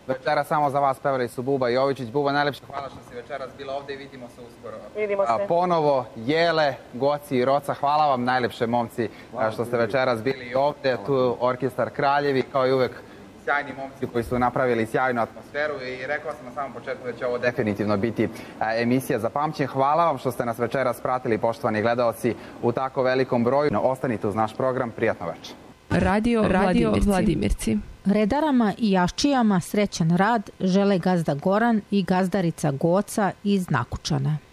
Večera samo za vas pevali su Buba Jovičić. Buba, najlepše hvala što si večeras bila ovdje i vidimo se uskoro. Vidimo se. Ponovo, Jele, Goci i Roca, hvala vam najlepše momci što ste večeras bili ovdje. Tu orkestar Kraljevi, kao i uvek sjajni momci koji su napravili sjajnu atmosferu i rekao sam na samom početku da će ovo definitivno biti emisija za pamćenje. Hvala vam što ste nas večeras pratili, poštovani gledaoci, u tako velikom broju. Ostanite uz naš program, prijatno večer. Radio Vladimirci. Redarama i jaščijama srećan rad žele gazda Goran i gazdarica Goca iz Nakučana.